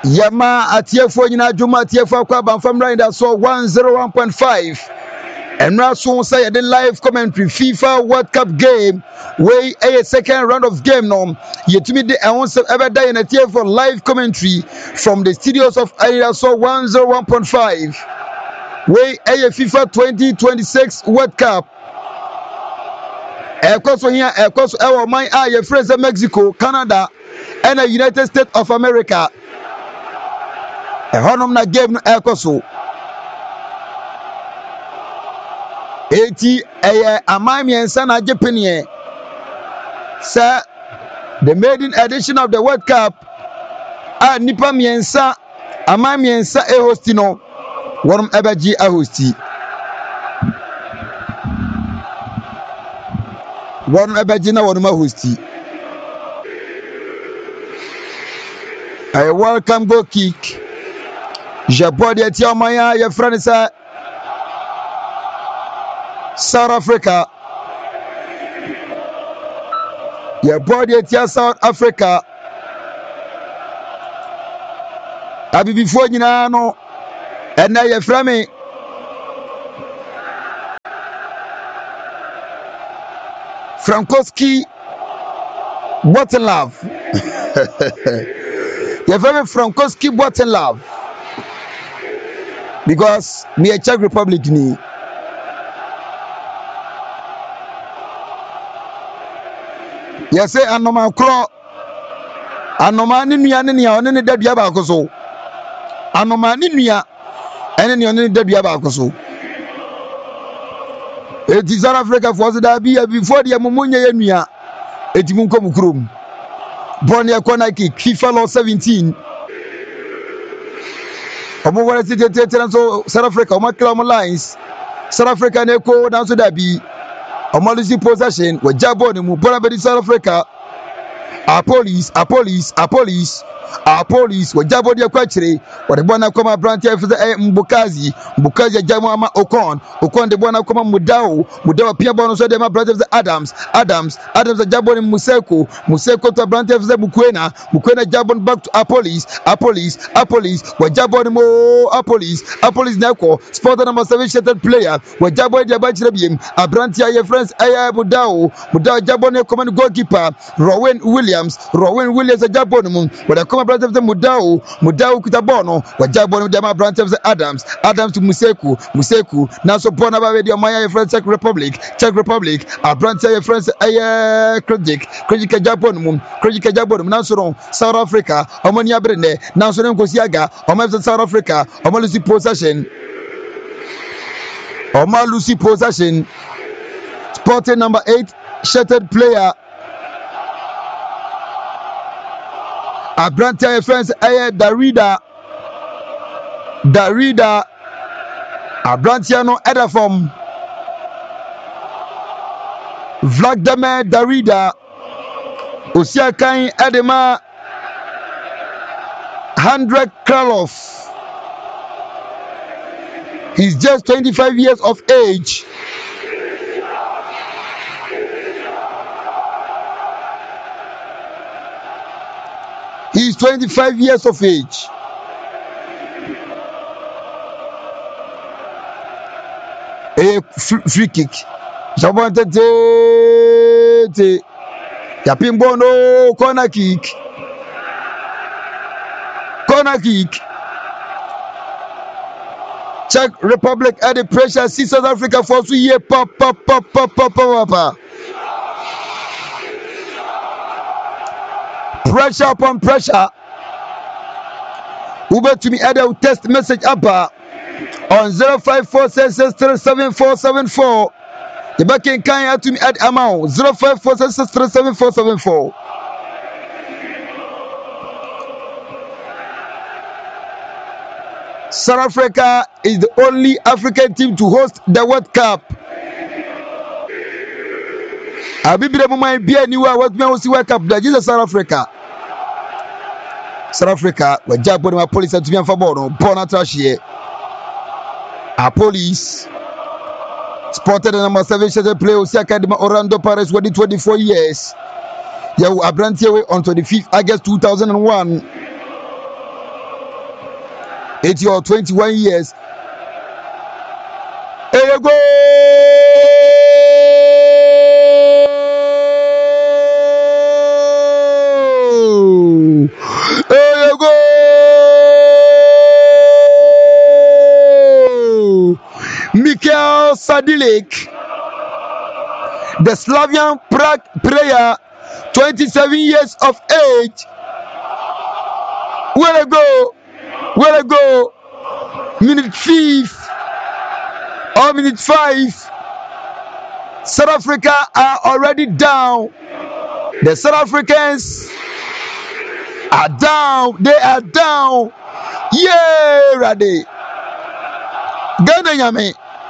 Yama atiefo nyina adwuma atiefo akwa banfam rider so 101.5 and now so say the live commentary FIFA World Cup game way a second round of game no yetumi de ehon se ebeda in atiefo live commentary from the studios of Rider so 101.5 way a FIFA 2026 World Cup ekoso here ekoso ewo man a ye friends Mexico, Canada and the United States of America. Honum na game no ekoso 80 amami ensa na Japan sir the maiden edition of the World Cup nipa miensa amami ensa hosti no wonum ebeji hosti wonum ebeji na wonum hosti a welcome goal kick Jabodi etia maya ye friend say South Africa. Your body etia South Africa. Abi before nyina no and now ye friend me Frankowski Botelov. Your friend Frankowski Botelov. Because me a Czech Republic ni you say anoma kro anoma ni nua ne one ne dadua ba akoso anoma ni nua ene ne one ne dadua ba akoso eti South Africa for that be before the momunye ye nua eti mun kom krom born e corner kick FIFA law 17 omo wala tete so South Africa omo clam lines South Africa ne ko dan so da bi omo lose possession we jabo ne mu bola be South Africa our police we jabo de kwachire we de bona koma branch of the Mbukazi jamo ama Okon de bona koma Mudao pia bona so de ma branch of the Adams the jabo ne Museko to branch of the Mukwena jabo back to our police we jabo ne mo police neko sport number 7 shirted player we jabo de bachire biem a branch ya friends Mudao jabo ne koma goalkeeper Rowan Williams a jabo ne mu we de koma branch of the Mudao kutabono wajabo no dem branch of the Adams to Museko now so born about the Maya friends Czech Republic a branch of friends Krejik jabo now so South Africa omoni abrene now so nkosiaga omo South Africa omo lose possession sporting number 8 shirted player Abrante friends Darida Abrantiano Edafom Vladimir Darida Osiakan Edema 100 Kralov. He's just 25 years of age. He's 25 years of age. A free kick. Someone Yapimbono corner kick. Czech Republic at the pressure. See South Africa for 2 years. Pop. Pressure upon pressure. Uber to me add text message up on 0546637474. The back in kind to me add amount 0546637474. South Africa is the only African team to host the World Cup. Abibire mo man bia ni wa what me host World Cup da Jesus South Africa. South Africa we jabo ma police to me fa ball no ball na trash here. Our police spotted the number 7 shirted player Osi Academy Orlando Pirates with 24 years. Yeah, Abrantier on 25th August 2001. It's your 21 years. Here you go. Here you go. Mikhail Sadilik, the Slavian Prague player, 27 years of age. Where to go? Where to go? Minute 5 or minute 5. South Africa are already down. The South Africans are down. They are down. Yeah, ready. Ghana yame.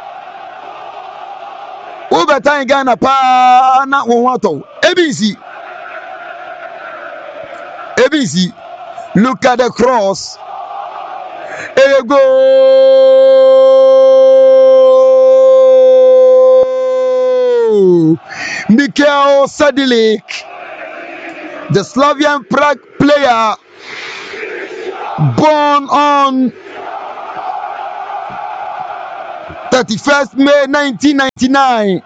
Over time Ghana pa na wonwato. ABC. ABC. Look at the cross. Here you go. Mikhail Sadilik, the Slavian Prague player, born on 31st May 1999.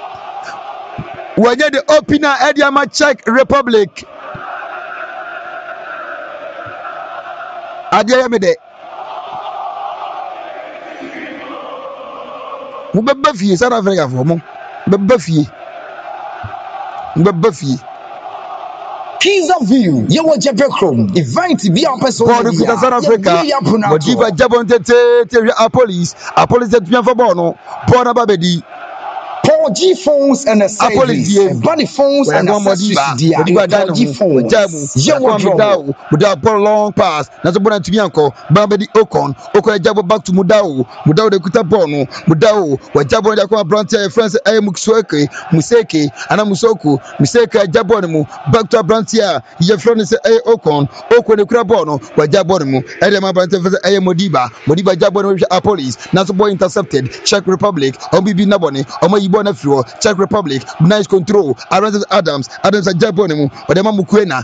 When the opener Ediama Czech Republic. Adiyamede. Mubaba fie South Africa for mo. Mubaba fie. Keys of View, you watch a backroom. Event be a person. South Africa. Modiba Jabonte Police. A police that for Bono. Bona Babedi. Paul G phones and accessories. Bunny phones and accessories. Paul G phones. Without long pass. Nazabona Tibianco. Babedi Okon. Oko Jabo back to Mudao. Mudao de Kutabono. Mudao. Wajabo de Aqua Brantia France Muksweke. Museke. Ana Musoku. Museka Jabonemu. Back to Brantia. Your friend is Okon. Oko de Krabono. Wajabonemu. Edema Brantia Modiba. Modiba Jabon with a police. Nazobo intercepted. Czech Republic. Obibi Naboni. Omo Czech Republic, nice control. Around Adams a Jabonemu, or the Mukwena,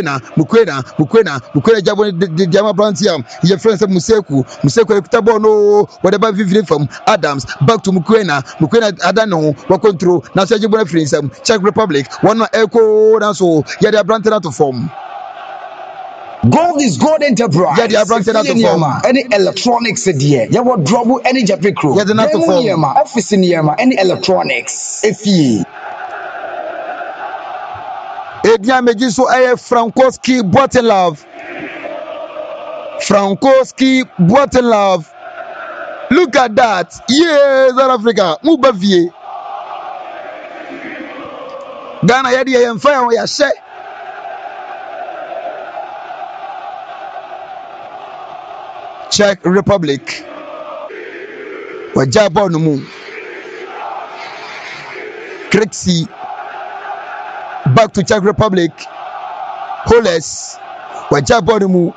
Jabon, the Jama Brantiam, your friends of Museku, Tabono, whatever vivid from Adams, back to Mukwena, Adano, what control, now Jabon friends, Czech Republic, one echo, and so, yeah, they are branching out of form. Gold is gold enterprise. Yeah, they are branching out of form. Any electronics here. Yeah, what trouble? Any Japan crew. Yeah, they're not to form. Office in here, any electronics. If ye. Edna Mejiso A. Frankowski Botelov. Look at that. Yes, South Africa. Mubavie. Ghana yadi and fire on your share. Czech Republic. Wajabonumu. Krexi. Back to Czech Republic. Holes. Wajabonumu.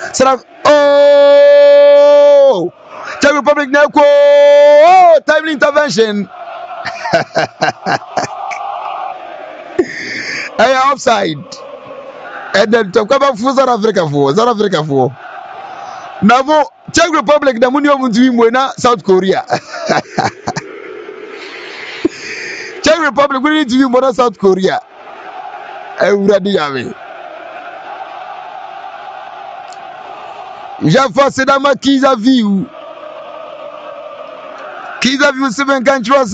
Oh! Czech Republic now. Oh! Timely intervention. I am offside. And then to come back for South Africa for. Now, Czech Republic, the money of Mwena, South Korea. Czech Republic, we need to be more South Korea. Everybody have it. Jaffa Sedama Kiza View. Kiza View 7 countries.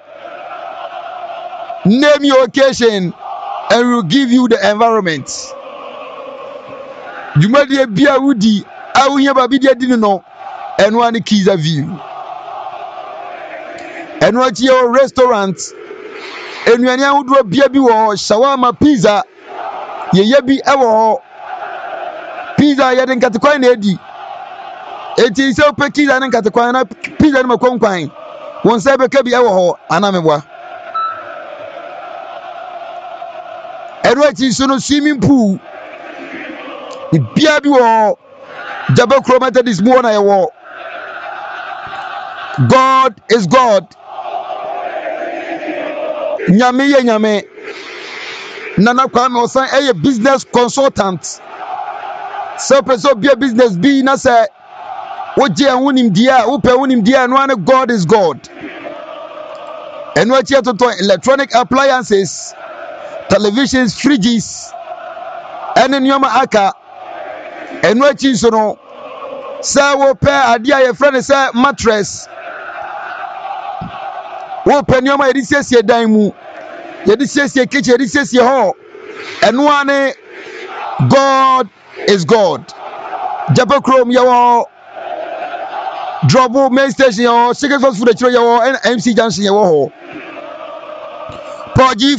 Name your occasion and we'll give you the environment. You might be a beer woody. I will hear Baby didn't know. And one Kiza View. And what your restaurant. And when you would do a beer or shawarma pizza, ye be ever pizza yadin Kataquine Eddie. It is so pecky and Kataquina pizza and Maconquine. One saber can be ever Anamewa. And what is so no swimming pool. The beer or Jabba chromated this morning. I war. God is God. Nyame Nana Kwame was a business consultant. So person be a business be na say woje wonim dia wo pe wonim dia no ane God is God. Eno achi atoto electronic appliances, televisions, fridges, ene nyoma aka. Eno achi so no sa wo pe ade a ye friend say mattress. Wo pe nyoma yedi siesie dan mu, yedi siesie kitchen, yedi siesie hall. Eno ane God is God. Japa Chrome yawo Drobo main station yawo, Secret Fast Food Chiro yawo, and MC Junction yawo. Poji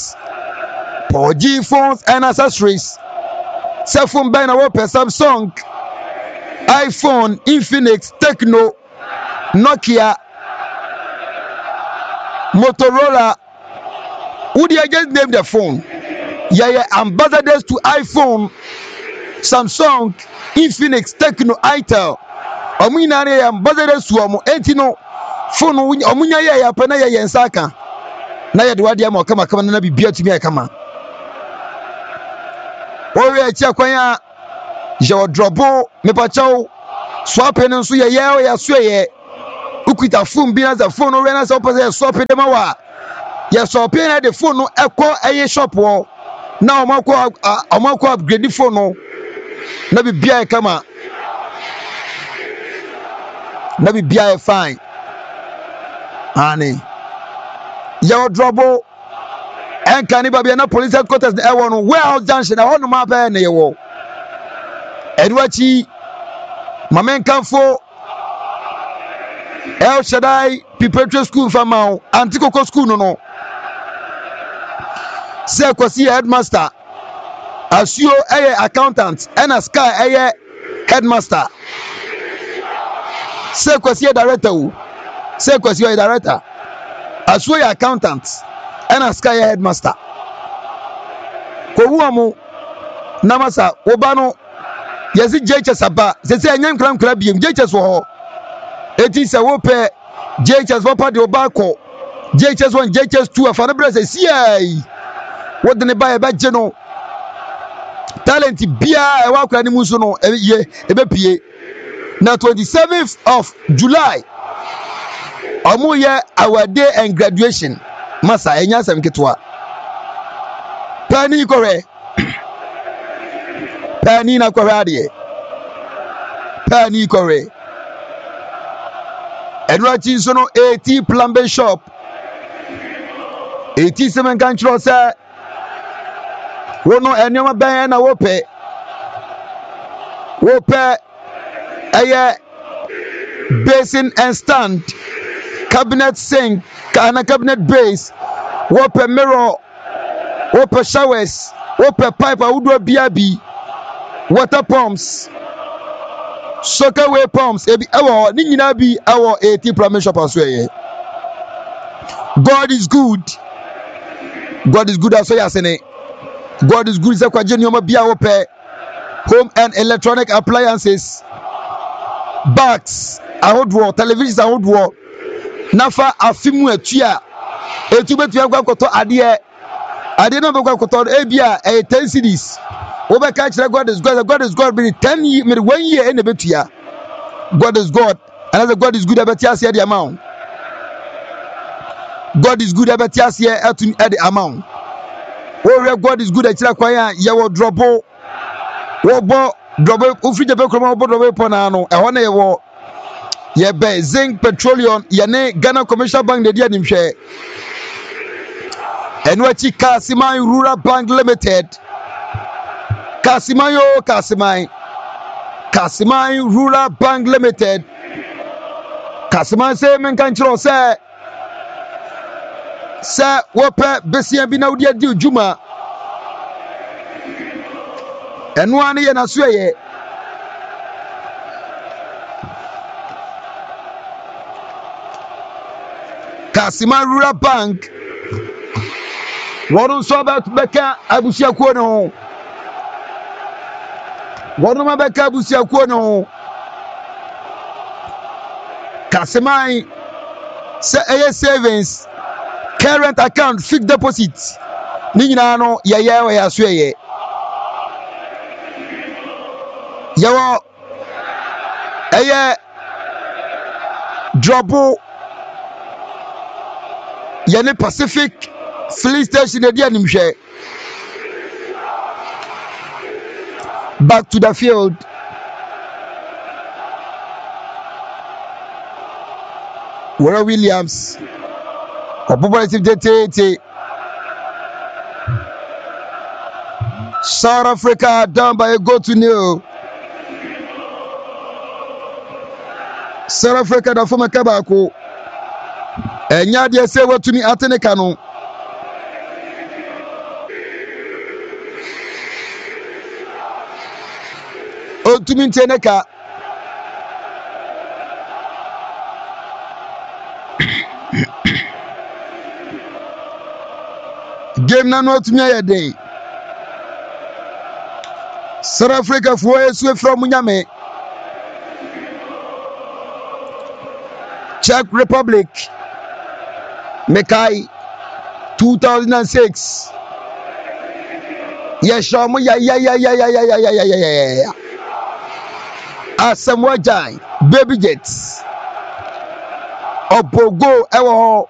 phones and accessories. Cell phone by na wo per Samsung, iPhone, Infinix, Tecno, Nokia, Motorola. Who do you just name the phone? Yeah, ambassadors to iPhone, Samsung, Infinix, Tecno, Itel. Omina ne ambassadors to omo entino phone omunya ya pa na ya yensaka na ya de wade am kama na bibia tumi kama. Ori achi akwanya je odrobo mepachaw swap no so ya so ye ukita phone bi na za phone ori na so pese swap de ma wa ya swap na de phone no ekọ eye shop wo na omako upgrade phone no na bibia kama. Na bibia fine ani ya odrobo enka ni babia na police headquarters na ewo no warehouse junction na hono ma ba na yewo edwachi mamenkanfo El Shaddai Preparatory School famao Antikoko school no se kwasi headmaster asuo accountant and a sky headmaster. Say kwasi director say kwasi director asuo ya accountant and a sky headmaster ko wuamu namasa obano yesi JHS aba se anyam kram biem JHS wo ho eti se wo pe JHS wo pa de obako JHS 1 JHS 2 afana brese CI wo de ne ba e ba je no talent bia e wa kra ni mu so no ye e be pie. Now 27th of July, Omuye our day and graduation. Masa enya sam ketwa. Pani kore. Pani na kore ade. Pani kore. Enrachi so no 80 plumbing shop. 87 control say. Wono enyoma ben na wope. Aye basin and stand, cabinet sink, cabinet base, whoop mirror, whoop showers, whoop pipe, woodrow BRB, water pumps, sockaway pumps, our Nina be our 80 plumbing shop as well. God is good. God is good as well as any. God is good as a quadrennium be our home and electronic appliances. Bags, ahodoɔ, televisions ahodoɔ, nafa afimu etua, etubetua gwakoto adeɛ na gwakoto ebia 10 cedis. Obeka kyerɛ God is God be 10 year, 1 year ene betua. God is God, and God is good abeti ase the amount. God is good abeti ase at the amount. Where God is good akyerɛ kwanya yewo drobo, wobo drobo ufrije pe kroma obo drobo ponano ehona yewo ye be zinc petroleum yene Ghana Commercial Bank de dia nimhwe eno achi Kasiman Rural Bank Limited Kasiman Rural Bank Limited Kasiman say men kan chiro say wope besia bi na wodi adi ujuma eno ane ye na so ye Kasiman Rural Bank wonu so about beka abusia kuo no wonu ma beka abusia kuo no Kasiman say savings current account fixed deposit ni nyina no ye ya so ye yawo Drobo Yene Pacific Filling Station edi animhwe. Back to the field. Where Williams South Africa down by a goal to nil. South Africa da former Kabako. Enya dia say what to me Ateneka no. O to me Teneka. Game na no to me a day. South Africa for Eswe from Munyame. Czech Republic. Mekai 2006. Yes, Shamu ya. Asamoah Gyan, Baby Jets. Opogo ewo.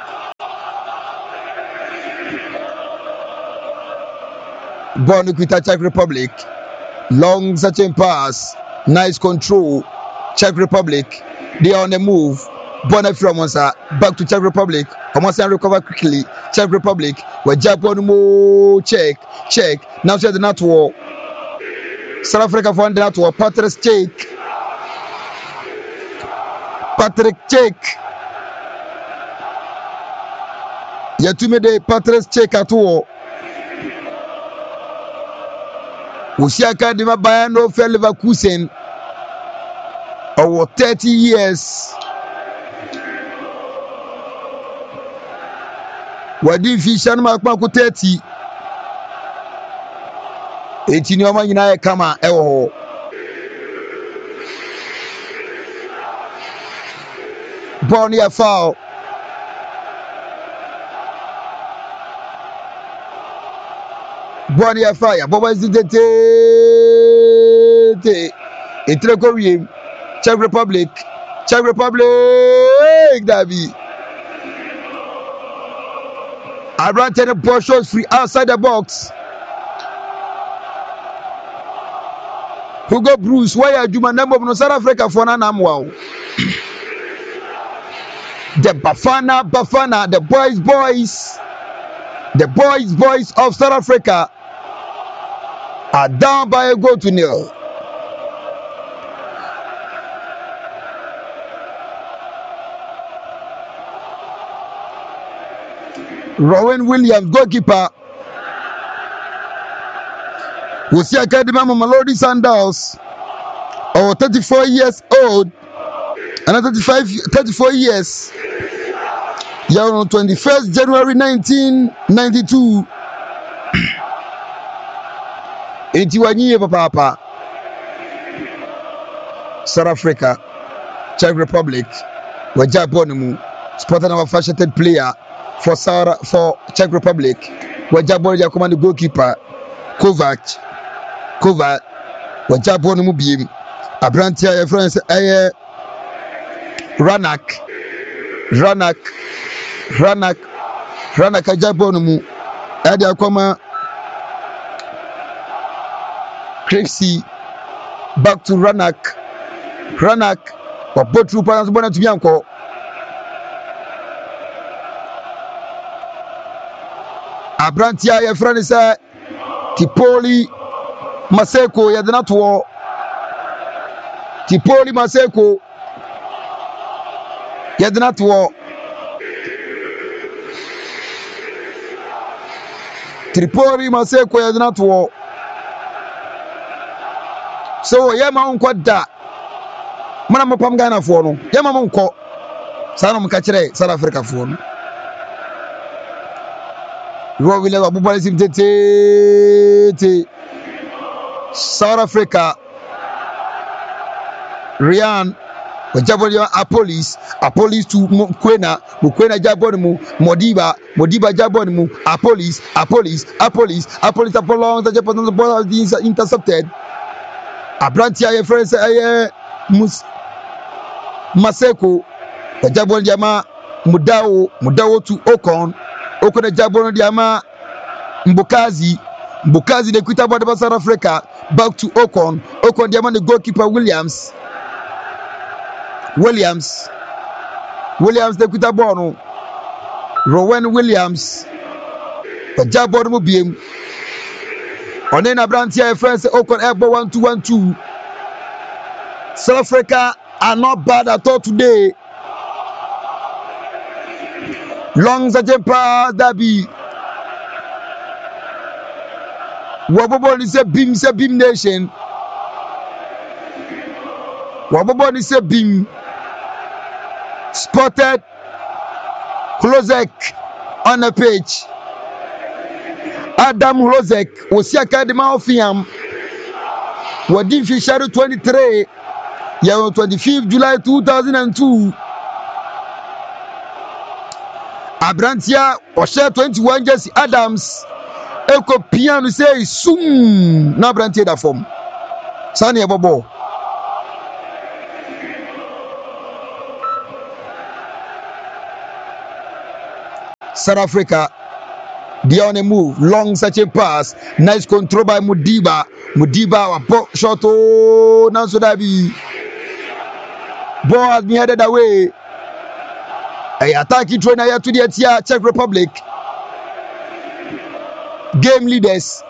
Born with Czech Republic. Long searching pass. Nice control. Czech Republic. They are on the move. Born from Monza. Back to Czech Republic. Almost recover quickly. Czech Republic. Where Japan mo check. Now she had the net war. South Africa for the net war. Patrick Cech. Yatumede Patrick Cech at war. Usiaka Dima Bayano fell Leverkusen over 30 years. Wadi Fishan Makmaku 30. 18 Yoma United Kama Ewo. Bornia foul. Bornia fire. Boba Zidete. Etrekorium. Czech Republic. Dabi. I ran 10 ball shots free outside the box. Hugo Bruce, why are you number of South Africa for an wow? The Bafana, the boys of South Africa are down by a goal to nil. Rowan Williams, goalkeeper. We see Academy Mamelodi Sundowns, 34 years old, and 34 years. You're on 21st January 1992. 81 years, Papa. South Africa, Czech Republic, where Jabonimu, spotted our fashion player for Czech Republic, where Jaboni command the goalkeeper, Kovac, where Jabonimu beam, Abrantia, your friends, Ranak, Jabonimu, Adia Koma, Crixie, back to Ranak, or both troopers, Bonnet Bianco. Abrantia, your friend is Tipoli Maseko, Yadanato. Tipoli Maseko, Yadanato. Tripoli Maseko, Yadanato. So, Yama unko da. Mana mopam Ghana for no. Yama unko. Sana mkachire South Africa for no. South Africa, Ryan, Apolis to Mukwena Jabonimu, Modiba Jabonimu, Apolis, Apollo, the Japan the ball is intercepted. Abrantia, your friends, Maseko, The Jabon Jama Mudao to Ocon the Jabon Jama Mbukazi the quit about the South Africa back to Ocon Jama the goalkeeper Williams the quit abono Rowan Williams the Jabon Mubim on then Abrantia friends Ocon Ebo 1-2-1-2. South Africa are not bad at all today. Long Sergeant pass Dabi. Wabobon is a beam nation. Wabobon is a beam. Spotted Hlozek on the page. Adam Hlozek Osiaka de Maofiam. Wadim Fisher 23. 25th July 2002. Abrantia Osha 21 Jesse Adams. Eko piano say soon. Na Abrantia da form. Sani Bobo. South Africa. They on a move. Long such a pass. Nice control by Mudiba. Mudiba shot. Oh, now so that be. Ball has been headed away. A attacking trainer here to the Czech Republic. Game leaders